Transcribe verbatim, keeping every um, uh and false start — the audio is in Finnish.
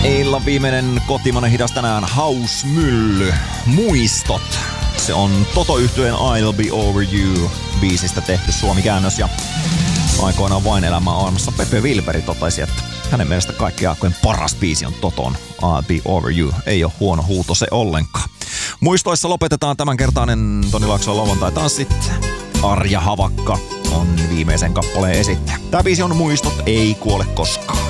Illan viimeinen kotimainen hidas tänään, Hausmylly, Muistot. Se on Toto-yhtyeen I'll Be Over You -biisistä tehty suomikäännös ja aikoinaan Vain elämää armassa Pepe Wilberi totesi, että hänen mielestä kaikkien aikojen paras biisi on Toton I'll Be Over You. Ei ole huono huuto se ollenkaan. Muistoissa lopetetaan tämänkertainen Toni Laakson lauantai-tanssit. Arja Havakka on viimeisen kappaleen esittäjä. Tää biisi on Muistot ei kuole koskaan.